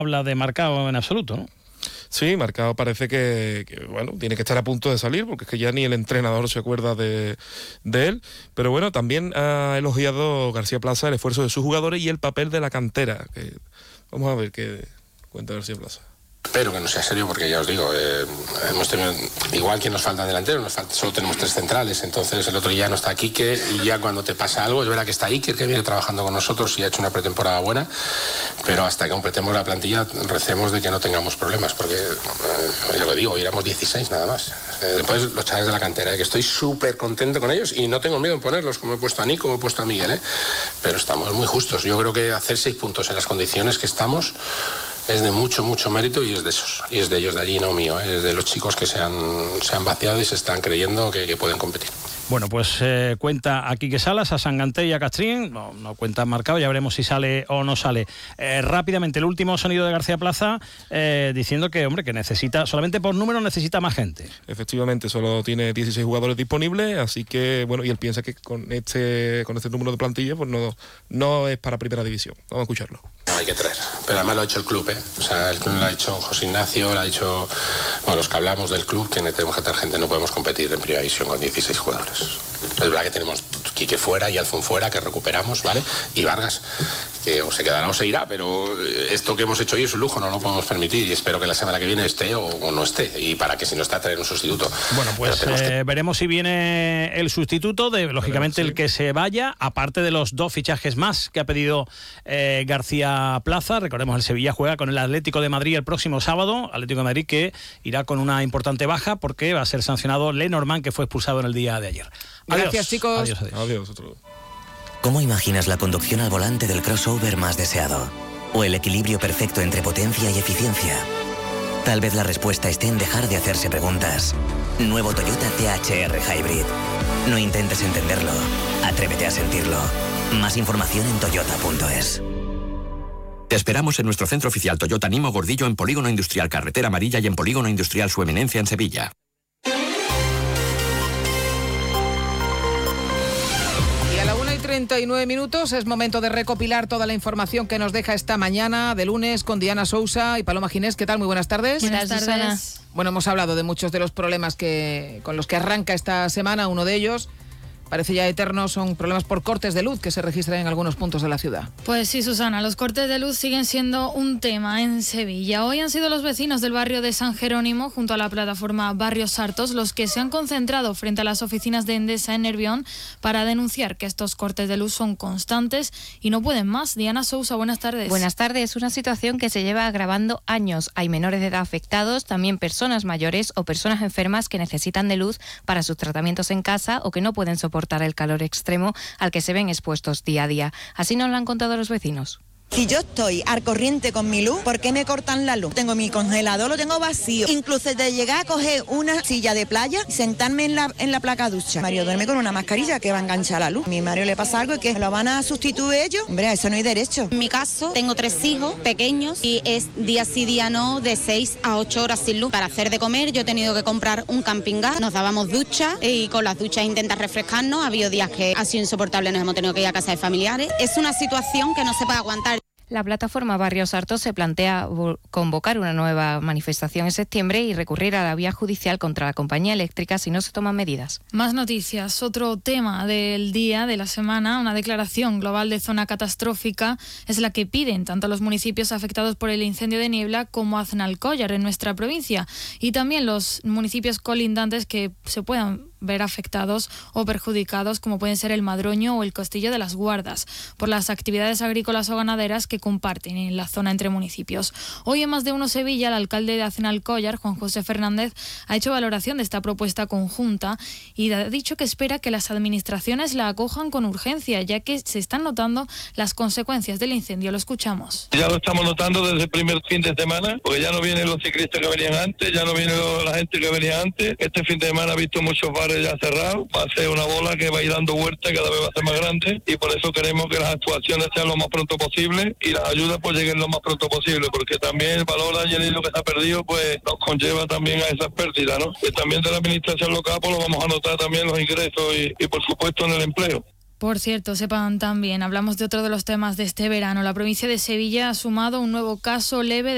habla de Marcao en absoluto, ¿no? Sí, Marcao parece que bueno, tiene que estar a punto de salir, porque es que ya ni el entrenador se acuerda de él. Pero bueno, también ha elogiado García Plaza el esfuerzo de sus jugadores y el papel de la cantera. Vamos a ver qué cuenta García Plaza. Espero que no sea serio, porque ya os digo, hemos tenido, igual que nos faltan delanteros, solo tenemos 3 centrales, entonces el otro día no está Quique, y ya cuando te pasa algo, es verdad que está Iker, que viene trabajando con nosotros y ha hecho una pretemporada buena, pero hasta que completemos la plantilla recemos de que no tengamos problemas, porque ya lo digo, éramos 16 nada más. Después los chavales de la cantera, que estoy súper contento con ellos y no tengo miedo en ponerlos, como he puesto a Nico, como he puesto a Miguel, pero estamos muy justos. Yo creo que hacer 6 puntos en las condiciones que estamos es de mucho mérito, y es de esos, y es de ellos, de allí, no mío, es de los chicos que se han vaciado y se están creyendo que pueden competir. Bueno, pues cuenta a Quique Salas, a Sangante y a Castrín, no cuenta Marcao, ya veremos si sale o no sale. Rápidamente, el último sonido de García Plaza, diciendo que, hombre, que necesita, solamente por número necesita más gente. Efectivamente, solo tiene 16 jugadores disponibles, así que, bueno, y él piensa que con este número de plantilla, pues no es para primera división. Vamos a escucharlo. No hay que traer, pero además lo ha hecho el club, O sea, el club lo ha hecho José Ignacio, lo ha hecho, bueno, los que hablamos del club, que tenemos que traer gente, no podemos competir en primera división con 16 jugadores. Es verdad que tenemos Quique fuera y Alfon fuera, que recuperamos, ¿vale? Y Vargas, que o se quedará o se irá, pero esto que hemos hecho hoy es un lujo, no lo podemos permitir, y espero que la semana que viene esté o no esté, y para que si no está, traer un sustituto. Bueno, pues veremos si viene el sustituto, lógicamente el que se vaya, aparte de los 2 fichajes más que ha pedido García Plaza. Recordemos, el Sevilla juega con el Atlético de Madrid el próximo sábado, Atlético de Madrid que irá con una importante baja porque va a ser sancionado Lenormand, que fue expulsado en el día de ayer. Gracias, chicos. Adiós. ¿Cómo imaginas la conducción al volante del crossover más deseado? ¿O el equilibrio perfecto entre potencia y eficiencia? Tal vez la respuesta esté en dejar de hacerse preguntas. Nuevo Toyota CHR Hybrid. No intentes entenderlo, atrévete a sentirlo. Más información en toyota.es. Te esperamos en nuestro centro oficial Toyota Nimo Gordillo, en Polígono Industrial Carretera Amarilla y en Polígono Industrial Su Eminencia en Sevilla. Y a la 1:39 es momento de recopilar toda la información que nos deja esta mañana de lunes con Diana Sousa y Paloma Ginés. ¿Qué tal? Muy buenas tardes. Buenas tardes. Bueno, hemos hablado de muchos de los problemas con los que arranca esta semana. Uno de ellos, parece ya eterno, son problemas por cortes de luz que se registran en algunos puntos de la ciudad. Pues sí, Susana, los cortes de luz siguen siendo un tema en Sevilla. Hoy han sido los vecinos del barrio de San Jerónimo, junto a la plataforma Barrios Sartos, los que se han concentrado frente a las oficinas de Endesa en Nervión para denunciar que estos cortes de luz son constantes y no pueden más. Diana Sousa, buenas tardes. Buenas tardes. Una situación que se lleva agravando años. Hay menores de edad afectados, también personas mayores o personas enfermas que necesitan de luz para sus tratamientos en casa o que no pueden soportar el calor extremo al que se ven expuestos día a día. Así nos lo han contado los vecinos. Si yo estoy al corriente con mi luz, ¿por qué me cortan la luz? Tengo mi congelador, lo tengo vacío. Incluso de llegar a coger una silla de playa y sentarme en la placa ducha. Mario duerme con una mascarilla que va a enganchar la luz. A mi Mario le pasa algo y que lo van a sustituir ellos. Hombre, a eso no hay derecho. En mi caso, tengo 3 hijos pequeños y es día sí, día no, de 6 a 8 horas sin luz. Para hacer de comer yo he tenido que comprar un camping gas. Nos dábamos duchas y con las duchas intentas refrescarnos. Ha habido días que ha sido insoportable, nos hemos tenido que ir a casa de familiares. Es una situación que no se puede aguantar. La plataforma Barrios Sartos se plantea convocar una nueva manifestación en septiembre y recurrir a la vía judicial contra la compañía eléctrica si no se toman medidas. Más noticias. Otro tema del día, de la semana, una declaración global de zona catastrófica es la que piden tanto los municipios afectados por el incendio de Niebla como Aznalcóllar en nuestra provincia, y también los municipios colindantes que se puedan ver afectados o perjudicados, como pueden ser el Madroño o el Costillo de las Guardas, por las actividades agrícolas o ganaderas que comparten en la zona entre municipios. Hoy en Más de Uno Sevilla, el alcalde de Aznalcóllar, Juan José Fernández, ha hecho valoración de esta propuesta conjunta y ha dicho que espera que las administraciones la acojan con urgencia, ya que se están notando las consecuencias del incendio. Lo escuchamos. Ya lo estamos notando desde el primer fin de semana, porque ya no vienen los ciclistas que venían antes, ya no viene la gente que venía antes. Este fin de semana ha visto muchos bares ya cerrados, va a ser una bola que va a ir dando vuelta y cada vez va a ser más grande, y por eso queremos que las actuaciones sean lo más pronto posible y las ayudas pues lleguen lo más pronto posible, porque también el valor añadido que se ha perdido pues nos conlleva también a esas pérdidas, ¿no? Que también de la administración local pues lo vamos a notar también los ingresos y por supuesto en el empleo. Por cierto, sepan también, hablamos de otro de los temas de este verano. La provincia de Sevilla ha sumado un nuevo caso leve de